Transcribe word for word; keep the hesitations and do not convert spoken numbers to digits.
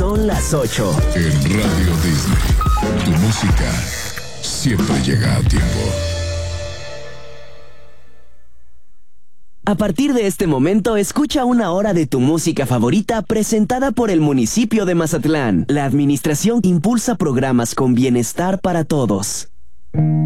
Son las ocho. En Radio Disney, tu música siempre llega a tiempo. A partir de este momento, escucha una hora de tu música favorita presentada por el municipio de Mazatlán. La administración impulsa programas con bienestar para todos.